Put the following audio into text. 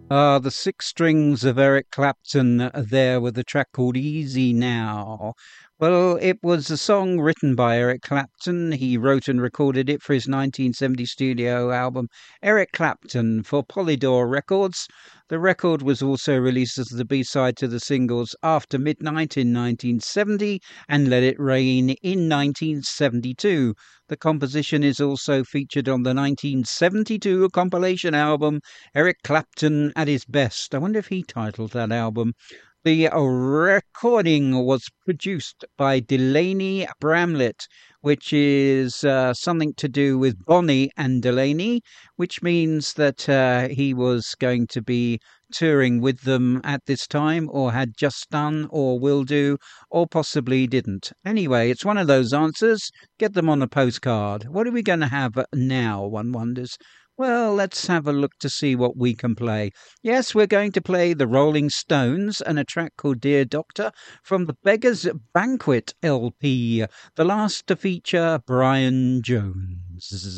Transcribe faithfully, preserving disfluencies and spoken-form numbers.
Ah, the six strings of Eric Clapton uh, there with a track called Easy Now. Well, it was a song written by Eric Clapton. He wrote and recorded it for his nineteen seventy studio album, Eric Clapton, for Polydor Records. The record was also released as the B side to the singles After Midnight in nineteen seventy and Let It Rain in nineteen seventy-two. The composition is also featured on the nineteen seventy-two compilation album Eric Clapton at his best. I wonder if he titled that album. The recording was produced by Delaney Bramlett, which is uh, something to do with Bonnie and Delaney, which means that uh, he was going to be touring with them at this time, or had just done, or will do, or possibly didn't. Anyway, it's one of those answers. Get them on a postcard. What are we going to have now, one wonders? Well, let's have a look to see what we can play. Yes, we're going to play the Rolling Stones and a track called Dear Doctor from the Beggars Banquet L P, the last to feature Brian Jones.